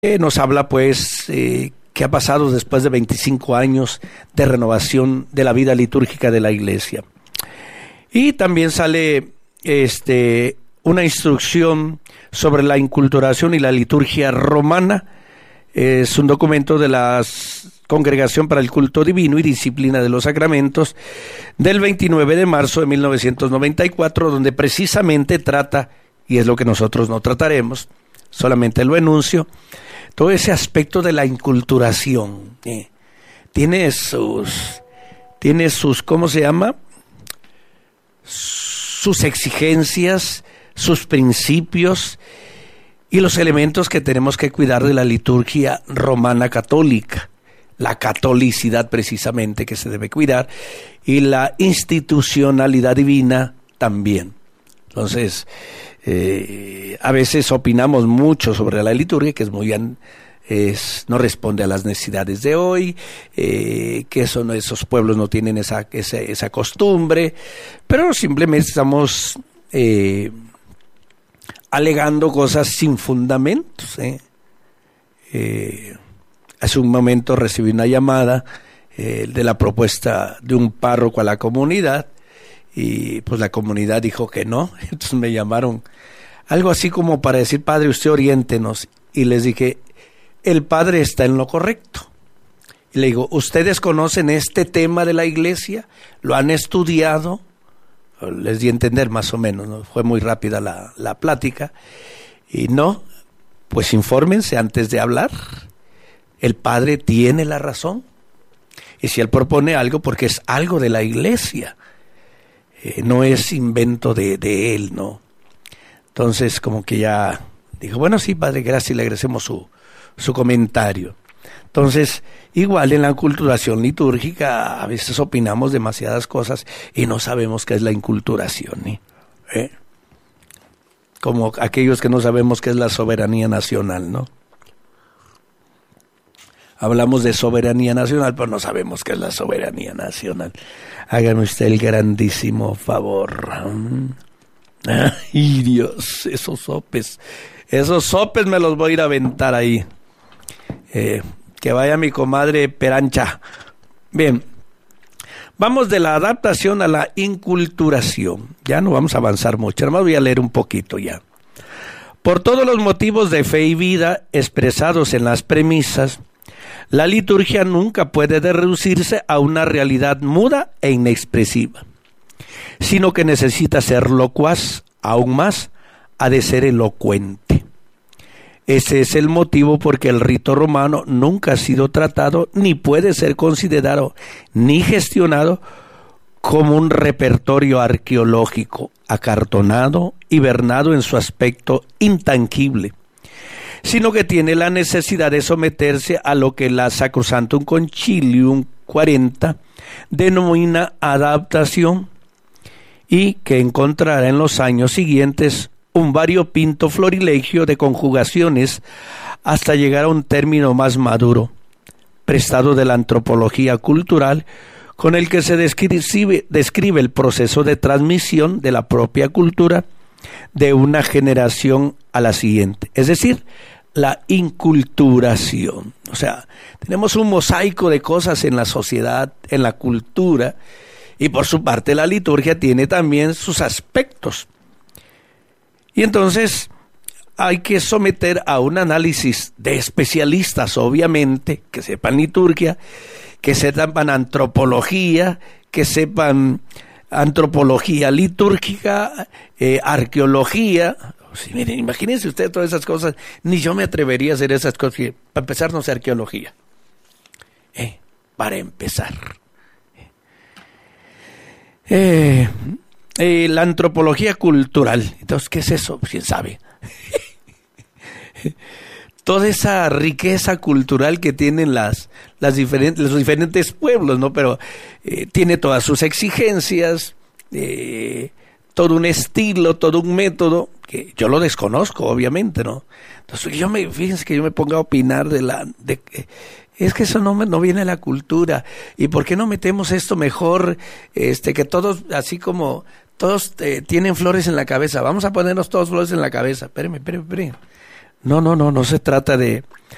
Nos habla pues qué ha pasado después de 25 años de renovación de la vida litúrgica de la Iglesia. Y también sale una instrucción sobre la inculturación y la liturgia romana. Es un documento de la Congregación para el Culto Divino y Disciplina de los Sacramentos del 29 de marzo de 1994, donde precisamente trata, y es lo que nosotros no trataremos, solamente lo enuncio, todo ese aspecto de la inculturación. Tiene sus, ¿cómo se llama? Sus exigencias, sus principios y los elementos que tenemos que cuidar de la liturgia romana católica. La catolicidad precisamente que se debe cuidar y la institucionalidad divina también. Entonces, a veces opinamos mucho sobre la liturgia, que no responde a las necesidades de hoy, que esos pueblos no tienen esa costumbre, pero simplemente estamos alegando cosas sin fundamentos. Hace un momento recibí una llamada de la propuesta de un párroco a la comunidad, y pues la comunidad dijo que no. Entonces me llamaron algo así como para decir: padre, usted oriéntenos. Y les dije: el padre está en lo correcto. Y le digo: ¿ustedes conocen este tema de la iglesia? ¿Lo han estudiado? Les di a entender más o menos, ¿no? Fue muy rápida la plática. Y no, pues infórmense antes de hablar. El padre tiene la razón. Y si él propone algo, porque es algo de la iglesia. No es invento de él, ¿no? Entonces, como que ya dijo: bueno, sí, padre, gracias, y le agradecemos su comentario. Entonces, igual en la inculturación litúrgica, a veces opinamos demasiadas cosas y no sabemos qué es la inculturación, como aquellos que no sabemos qué es la soberanía nacional, ¿no? Hablamos de soberanía nacional, pero no sabemos qué es la soberanía nacional. Hágame usted el grandísimo favor. Ay, Dios, esos sopes me los voy a ir a aventar ahí. Que vaya mi comadre Perancha. Bien, vamos de la adaptación a la inculturación. Ya no vamos a avanzar mucho, además voy a leer un poquito ya. Por todos los motivos de fe y vida expresados en las premisas, la liturgia nunca puede reducirse a una realidad muda e inexpresiva, sino que necesita ser locuaz, aún más, ha de ser elocuente. Ese es el motivo por que el rito romano nunca ha sido tratado, ni puede ser considerado, ni gestionado como un repertorio arqueológico, acartonado, hibernado en su aspecto intangible, sino que tiene la necesidad de someterse a lo que la Sacrosanctum Concilium 40 denomina adaptación, y que encontrará en los años siguientes un variopinto florilegio de conjugaciones hasta llegar a un término más maduro, prestado de la antropología cultural, con el que se describe el proceso de transmisión de la propia cultura de una generación a la siguiente, es decir, la inculturación. O sea, tenemos un mosaico de cosas en la sociedad, en la cultura, y por su parte la liturgia tiene también sus aspectos. Y entonces hay que someter a un análisis de especialistas, obviamente, que sepan liturgia, que sepan antropología, que sepan antropología litúrgica, arqueología. Sí, miren, imagínense ustedes todas esas cosas. Ni yo me atrevería a hacer esas cosas. Para empezar, no sé arqueología. Para empezar. La antropología cultural. Entonces, ¿qué es eso? ¿Quién sabe? Toda esa riqueza cultural que tienen los diferentes pueblos, ¿no? Pero tiene todas sus exigencias, todo un estilo, todo un método, que yo lo desconozco, obviamente, ¿no? Entonces, fíjense que yo me ponga a opinar es que eso no viene de la cultura. ¿Y por qué no metemos esto mejor? Que todos, así como todos tienen flores en la cabeza, vamos a ponernos todos flores en la cabeza. Espérame. No se trata de